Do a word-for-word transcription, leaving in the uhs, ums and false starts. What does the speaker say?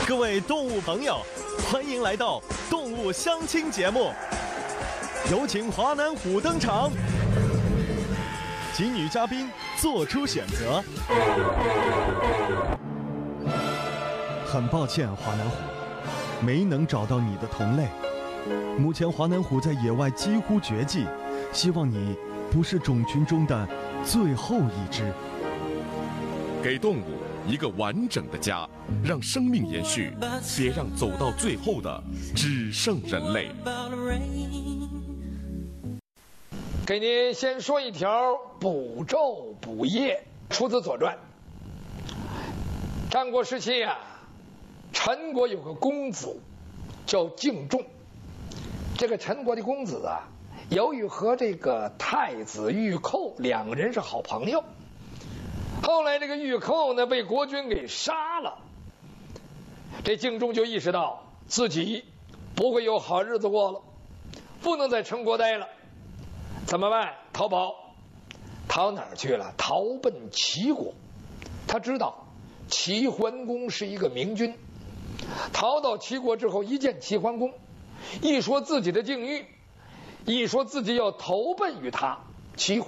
各位动物朋友，欢迎来到动物相亲节目。有请华南虎登场，请女嘉宾做出选择。很抱歉，华南虎，没能找到你的同类。目前华南虎在野外几乎绝迹，希望你不是种群中的最后一只。 给动物一个完整的家，让生命延续，别让走到最后的只剩人类。 给您先说一条补昼补夜，出自《左传》。战国时期啊，陈国有个公子叫敬仲。这个陈国的公子啊，由于和这个太子玉寇两个人是好朋友，后来这个玉寇呢被国军给杀了，这敬仲就意识到自己不会有好日子过了，不能在陈国待了，怎么办？逃跑。逃哪儿去了？逃奔齐国。他知道齐桓公是一个明君，逃到齐国之后，一见齐桓公，一说自己的境遇，一说自己要投奔于他，齐